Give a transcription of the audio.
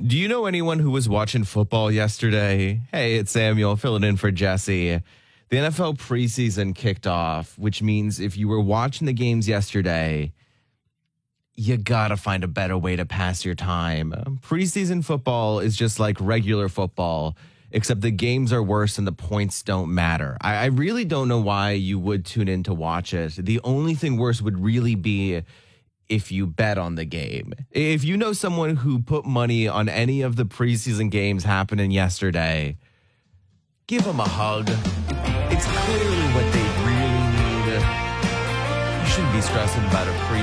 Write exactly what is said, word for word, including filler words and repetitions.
Do you know anyone who was watching football yesterday? Hey, it's Samuel filling in for Jesse. The N F L preseason kicked off, which means if you were watching the games yesterday, you gotta find a better way to pass your time. Preseason football is just like regular football, except the games are worse and the points don't matter. I, I really don't know why you would tune in to watch it. The only thing worse would really be if you bet on the game. If you know someone who put money on any of the preseason games happening yesterday, give them a hug. It's clearly what they really need. You shouldn't be stressing about a pre